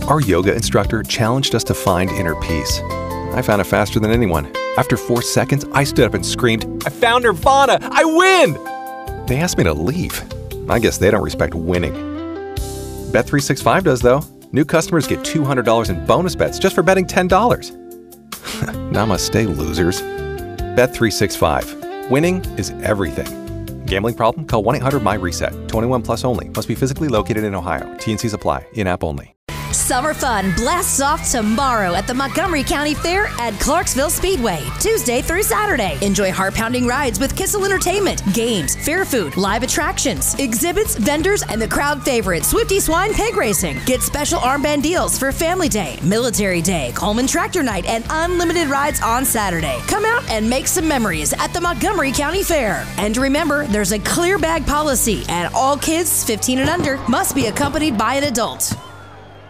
Our yoga instructor challenged us to find inner peace. I found it faster than anyone. After 4 seconds, I stood up and screamed, "I found Nirvana! I win!" They asked me to leave. I guess they don't respect winning. Bet365 does, though. New customers get $200 in bonus bets just for betting $10. Namaste, losers. Bet365. Winning is everything. Gambling problem? Call 1-800-MY-RESET. 21 plus only. Must be physically located in Ohio. T&Cs apply. In-app only. Summer fun blasts off tomorrow at the Montgomery County Fair at Clarksville Speedway, Tuesday through Saturday. Enjoy heart-pounding rides with Kissel Entertainment, games, fair food, live attractions, exhibits, vendors, and the crowd favorite Swifty Swine Peg Racing. Get special armband deals for Family Day, Military Day, Coleman Tractor Night, and unlimited rides on Saturday. Come out and make some memories at the Montgomery County Fair. And remember, there's a clear bag policy, and all kids 15 and under must be accompanied by an adult.